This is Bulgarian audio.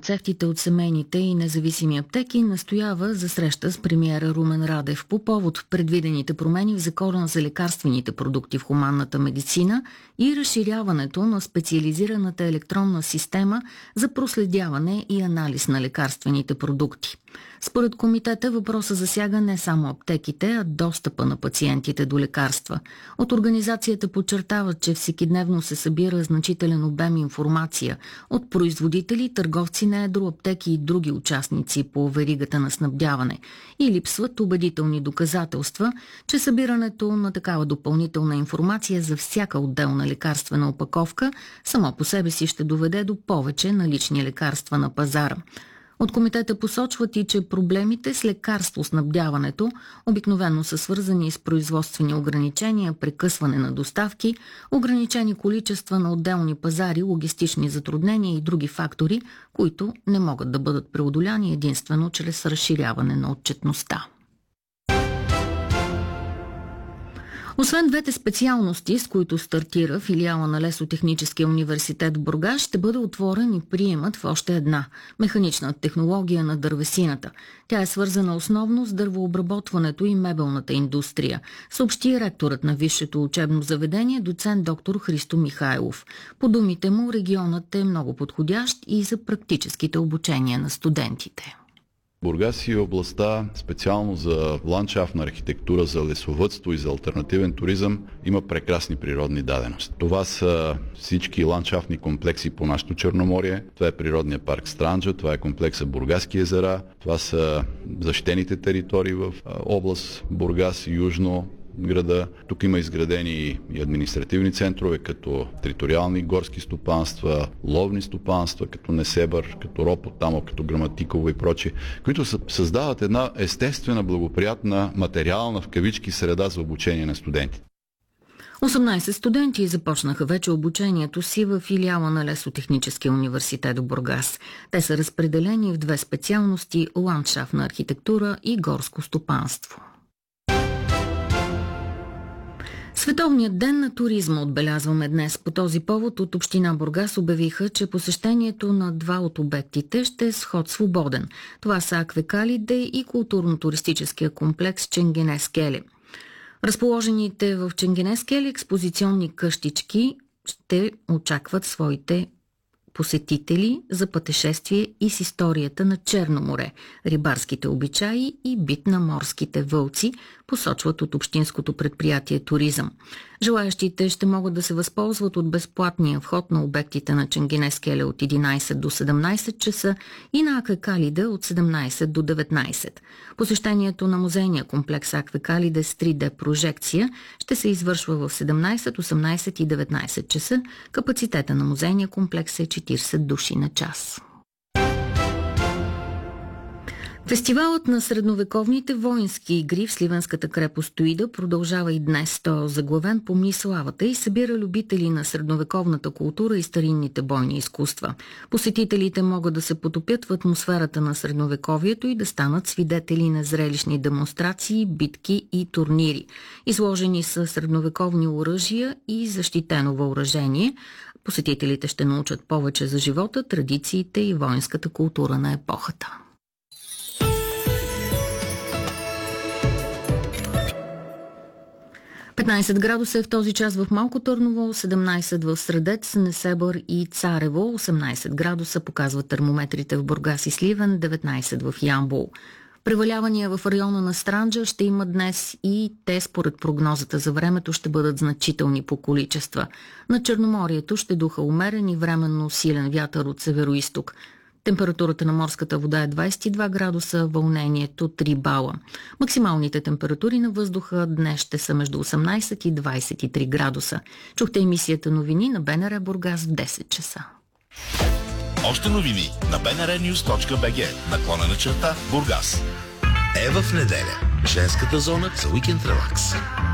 фармацевтите от семейните и независими аптеки настоява за среща с премиера Румен Радев по повод предвидените промени в Закона за лекарствените продукти в хуманната медицина и разширяването на специализираната електронна система за проследяване и анализ на лекарствените продукти. Според комитета въпросът засяга не само аптеките, а достъпа на пациентите до лекарства. От организацията подчертават, че всекидневно се събира значителен обем информация от производители, търговци на едро, аптеки и други участници по веригата на снабдяване и липсват убедителни доказателства, че събирането на такава допълнителна информация за всяка отделна лекарствена опаковка само по себе си ще доведе до повече налични лекарства на пазара. От комитета посочват и, че проблемите с лекарствоснабдяването обикновено са свързани с производствени ограничения, прекъсване на доставки, ограничени количества на отделни пазари, логистични затруднения и други фактори, които не могат да бъдат преодоляни единствено чрез разширяване на отчетността. Освен двете специалности, с които стартира филиала на Лесотехническия университет в Бургас, ще бъде отворен и приемът в още една – механична технология на дървесината. Тя е свързана основно с дървообработването и мебелната индустрия, съобщи ректорът на висшето учебно заведение, доцент доктор Христо Михайлов. По думите му, регионът е много подходящ и за практическите обучения на студентите. Бургас и областта, специално за ландшафтна архитектура, за лесовъдство и за алтернативен туризъм, има прекрасни природни дадености. Това са всички ландшафтни комплекси по нашето Черноморие. Това е природния парк Странджа, това е комплекса Бургаски езера, това са защитените територии в област Бургас, южно града. Тук има изградени и административни центрове, като териториални горски стопанства, ловни стопанства, като Несебър, като Ропотамо, като Граматиково и прочие, които създават една естествена, благоприятна, материална в кавички среда за обучение на студентите. 18 студенти започнаха вече обучението си в филиала на Лесотехническия университет в Бургас. Те са разпределени в две специалности – ландшафтна архитектура и горско стопанство. Световният ден на туризма отбелязваме днес. По този повод от община Бургас обявиха, че посещението на два от обектите ще е с вход свободен. Това са Аквекалиде и културно-туристическия комплекс Ченгенес Кели. Разположените в Ченгенес Кели експозиционни къщички ще очакват своите посетители за пътешествие и с историята на Черно море, рибарските обичаи и бит на морските вълци, посочват от общинското предприятие Туризъм. Желаящите ще могат да се възползват от безплатния вход на обектите на Ченгенес Келе от 11 до 17 часа и на Аквекалиде от 17 до 19. Посещението на музейния комплекс Аквекалиде с 3D прожекция ще се извършва в 17, 18 и 19 часа. Капацитета на музейния комплекс е 40 души на час. Фестивалът на средновековните воински игри в Сливенската крепост Стоида продължава и днес. Той е заглавен по Миславата и събира любители на средновековната култура и старинните бойни изкуства. Посетителите могат да се потопят в атмосферата на средновековието и да станат свидетели на зрелищни демонстрации, битки и турнири. Изложени са средновековни оръжия и защитено въоръжение. Посетителите ще научат повече за живота, традициите и воинската култура на епохата. 15 градуса е в този час в Малко Търново, 17 в Средец, Несебър и Царево, 18 градуса показват термометрите в Бургас и Сливен, 19 в Ямбол. Превалявания в района на Странджа ще има днес и те според прогнозата за времето ще бъдат значителни по количества. На Черноморието ще духа умерен и временно силен вятър от североизток. Температурата на морската вода е 22 градуса, вълнението 3 бала. Максималните температури на въздуха днес ще са между 18 и 23 градуса. Чухте емисията новини на БНР Бургас в 10 часа. Още новини на bnrnews.bg /Бургас. В неделя. Женската зона за уикенд релакс.